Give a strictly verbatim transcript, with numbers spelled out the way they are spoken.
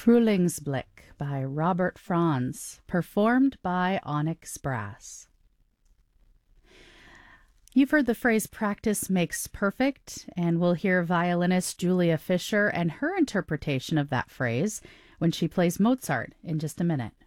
Frühlingsblick by Robert Franz, performed by Onyx Brass. You've heard the phrase practice makes perfect, and we'll hear violinist Julia Fischer and her interpretation of that phrase when she plays Mozart in just a minute.